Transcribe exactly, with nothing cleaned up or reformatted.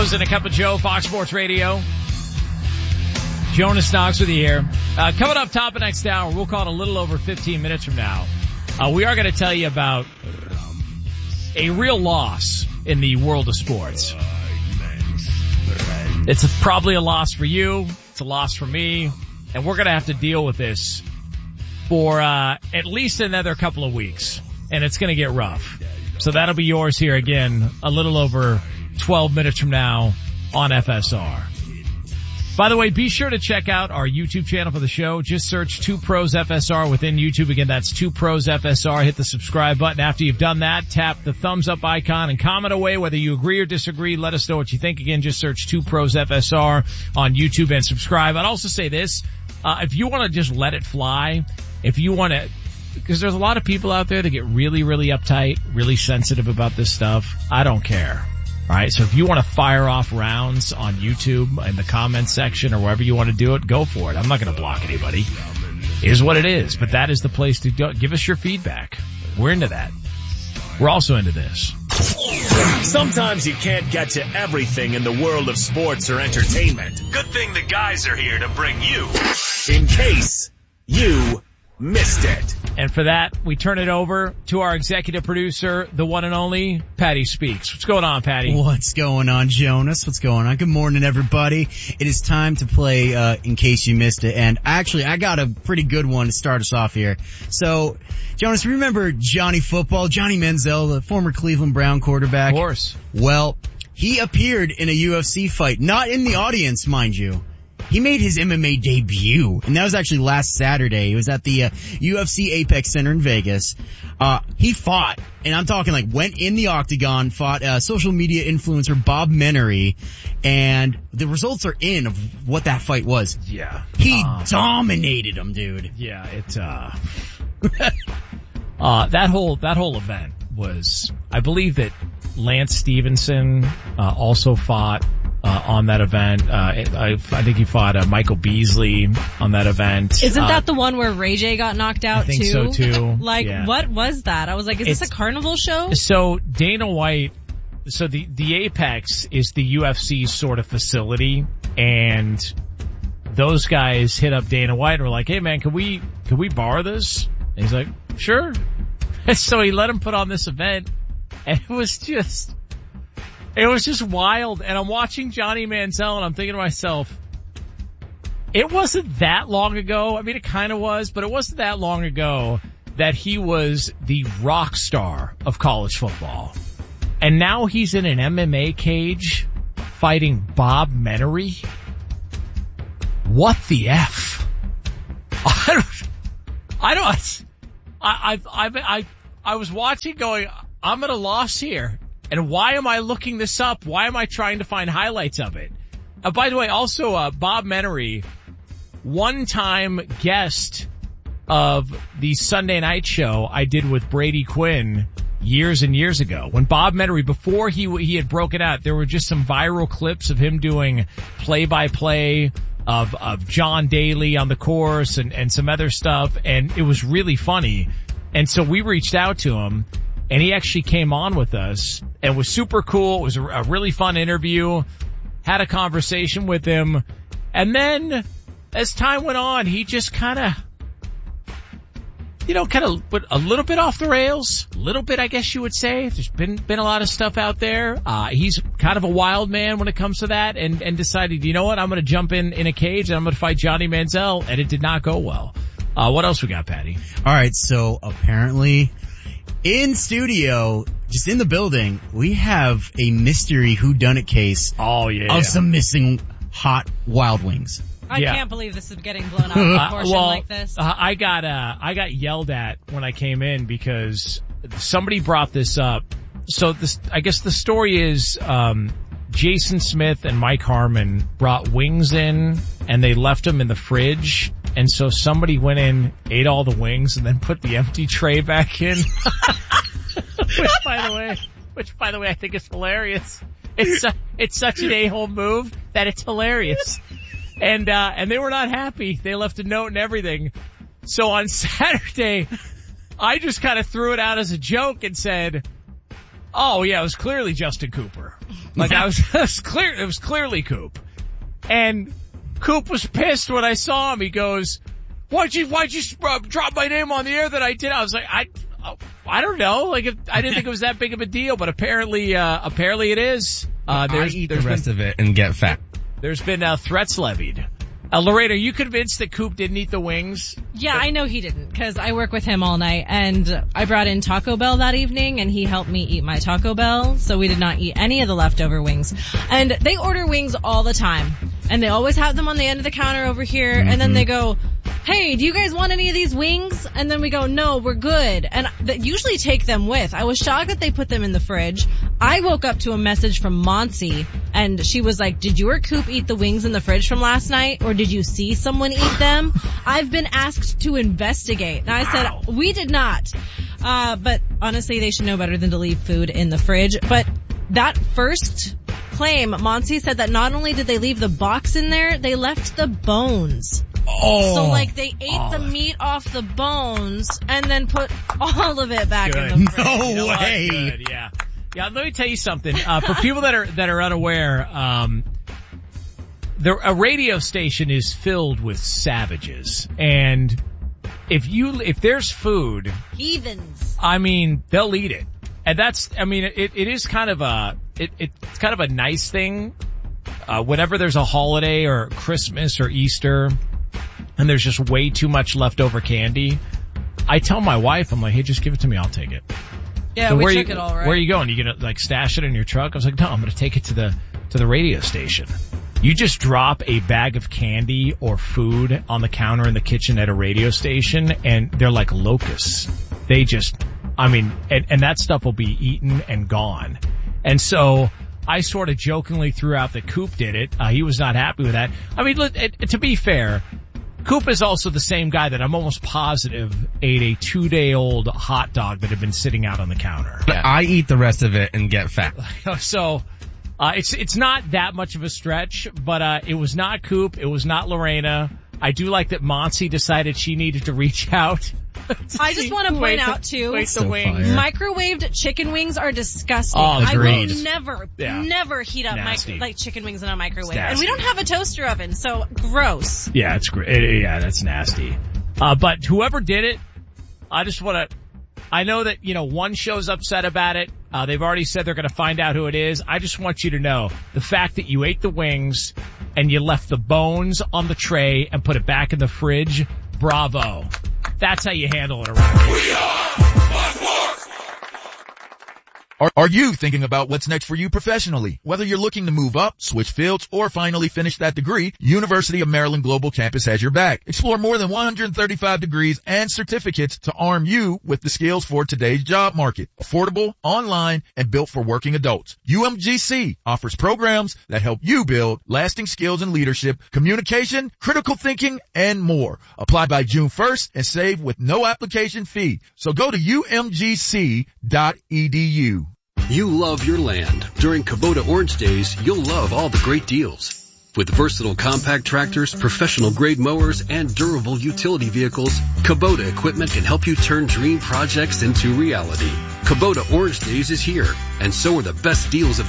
Rose and a Cup of Joe, Fox Sports Radio. Jonas Knox with you here. Uh, coming up top of next hour, we'll call it a little over fifteen minutes from now. Uh, we are going to tell you about a real loss in the world of sports. It's a, probably a loss for you. It's a loss for me. And we're going to have to deal with this for uh, at least another couple of weeks. And it's going to get rough. So that'll be yours here again a little over twelve minutes from now on F S R. By the way, be sure to check out our YouTube channel for the show. Just search Two Pros F S R within YouTube. Again, that's Two Pros F S R. Hit the subscribe button. After you've done that, tap the thumbs up icon and comment away whether you agree or disagree. Let us know what you think. Again, just search Two Pros F S R on YouTube and subscribe. I'd also say this, uh, if you want to just let it fly, if you want to, because there's a lot of people out there that get really, really uptight, really sensitive about this stuff. I don't care. All right, so if you want to fire off rounds on YouTube in the comments section or wherever you want to do it, go for it. I'm not going to block anybody. It is what it is, but that is the place to go. Give us your feedback. We're into that. We're also into this. Sometimes you can't get to everything in the world of sports or entertainment. Good thing the guys are here to bring you in case you missed it. And for that, we turn it over to our executive producer, the one and only Patty Speaks. What's going on, Patty? What's going on, Jonas? What's going on? Good morning, everybody. It is time to play, uh, in case you missed it. And actually, I got a pretty good one to start us off here. So, Jonas, remember Johnny Football, Johnny Manziel, the former Cleveland Brown quarterback? Of course. Well, he appeared in a U F C fight, not in the audience, mind you. He made his M M A debut, and that was actually last Saturday. It was at the uh, U F C Apex Center in Vegas. Uh, he fought, and I'm talking like went in the octagon, fought uh, social media influencer Bob Menery, and the results are in of what that fight was. Yeah. He uh, dominated him, dude. Yeah, it, uh, uh, that whole, that whole event was, I believe that Lance Stevenson, uh, also fought. Uh, on that event. Uh, I, I think he fought uh, Michael Beasley on that event. Isn't uh, that the one where Ray J got knocked out I think too? so too. Like, yeah. What was that? I was like, is it's, this a carnival show? So Dana White, so the, the Apex is the U F C sort of facility, and those guys hit up Dana White and were like, hey man, can we, can we borrow this? And he's like, sure. And so he let him put on this event, and it was just, It was just wild, and I'm watching Johnny Manziel, and I'm thinking to myself, it wasn't that long ago. I mean, it kind of was, but it wasn't that long ago that he was the rock star of college football. And now he's in an M M A cage fighting Bob Menery. What the F? I don't, I don't, I, I, I, I, I was watching going, I'm at a loss here. And why am I looking this up? Why am I trying to find highlights of it? Uh, by the way, also, uh, Bob Menery, one-time guest of the Sunday night show I did with Brady Quinn years and years ago. When Bob Menery, before he, he had broken out, there were just some viral clips of him doing play-by-play of, of John Daly on the course and, and some other stuff. And it was really funny. And so we reached out to him. And he actually came on with us and was super cool. It was a, a really fun interview. Had a conversation with him. And then as time went on, he just kind of, you know, kind of went a little bit off the rails. A little bit, I guess you would say. There's been, been a lot of stuff out there. Uh, he's kind of a wild man when it comes to that, and, and decided, you know what, I'm going to jump in, in a cage and I'm going to fight Johnny Manziel. And it did not go well. Uh, what else we got, Patty? All right. So apparently, in studio, just in the building, we have a mystery whodunit case. Oh yeah, of some missing hot Wild Wings. I yeah. can't believe this is getting blown out of proportion uh, well, like this. Uh, I got uh, I got yelled at when I came in because somebody brought this up. So this, I guess the story is, um, Jason Smith and Mike Harmon brought wings in and they left them in the fridge. And so somebody went in, ate all the wings, and then put the empty tray back in. which, by the way, which by the way, I think is hilarious. It's a, it's such an a-hole move that it's hilarious. And uh and they were not happy. They left a note and everything. So on Saturday, I just kind of threw it out as a joke and said, "Oh yeah, it was clearly Justin Cooper." Like I was, it was clear, it was clearly Coop. And Coop was pissed when I saw him. He goes, why'd you, why'd you uh, drop my name on the air that I did? I was like, I, I don't know. Like, if, I didn't think it was that big of a deal, but apparently, uh, apparently it is. Uh, there's, I eat there's the rest been, of it and get fat. There's been, uh, threats levied. Uh, Lorraine, are you convinced that Coop didn't eat the wings? Yeah, I know he didn't because I work with him all night, and I brought in Taco Bell that evening, and he helped me eat my Taco Bell, so we did not eat any of the leftover wings. And they order wings all the time, and they always have them on the end of the counter over here, mm-hmm. and then they go, hey, do you guys want any of these wings? And then we go, no, we're good. And they usually take them with. I was shocked that they put them in the fridge. I woke up to a message from Monsi, and she was like, did you or Coop eat the wings in the fridge from last night, or did you see someone eat them? I've been asked to investigate. And I wow. said, we did not. Uh, but honestly, they should know better than to leave food in the fridge. But that first claim, Monsi said that not only did they leave the box in there, they left the bones. Oh. So like they ate oh. the meat off the bones and then put all of it back Good. in the fridge. No you know way. Good, yeah. Yeah, let me tell you something. Uh, for people that are, that are unaware, um, the, a radio station is filled with savages. And if you, if there's food. Heathens. I mean, they'll eat it. And that's, I mean, it, it is kind of a, it, it's kind of a nice thing. Uh, whenever there's a holiday or Christmas or Easter, and there's just way too much leftover candy, I tell my wife, I'm like, hey, just give it to me, I'll take it. Yeah, so we where took you, it all right. Where are you going? You gonna like stash it in your truck? I was like, no, I'm gonna take it to the, to the radio station. You just drop a bag of candy or food on the counter in the kitchen at a radio station, and they're like locusts. They just, I mean, and, and that stuff will be eaten and gone. And so, I sort of jokingly threw out that Coop did it. Uh, he was not happy with that. I mean, look, it, to be fair, Coop is also the same guy that I'm almost positive ate a two-day-old hot dog that had been sitting out on the counter. Yeah. I eat the rest of it and get fat. So, uh, it's, it's not that much of a stretch, but, uh, it was not Coop. It was not Lorena. I do like that Monsi decided she needed to reach out. I just want to point out too, wait the So wings. fire. microwaved chicken wings are disgusting. Oh, agreed. I will never, Yeah. never heat up Nasty. micro, like chicken wings in a microwave. It's And we don't have a toaster oven, so gross. Yeah, it's great. Yeah, that's nasty. Uh, but whoever did it, I just want to, I know that, you know, one show's upset about it. Uh, they've already said they're going to find out who it is. I just want you to know the fact that you ate the wings and you left the bones on the tray and put it back in the fridge. Bravo. That's how you handle it around here. We are Blackboard. Are, are you thinking about what's next for you professionally? Whether you're looking to move up, switch fields, or finally finish that degree, University of Maryland Global Campus has your back. Explore more than one hundred thirty-five degrees and certificates to arm you with the skills for today's job market. Affordable, online, and built for working adults. U M G C offers programs that help you build lasting skills in leadership, communication, critical thinking, and more. Apply by June first and save with no application fee. So go to U M G C dot E D U. You love your land. During Kubota Orange Days, you'll love all the great deals. With versatile compact tractors, professional grade mowers, and durable utility vehicles, Kubota equipment can help you turn dream projects into reality. Kubota Orange Days is here, and so are the best deals of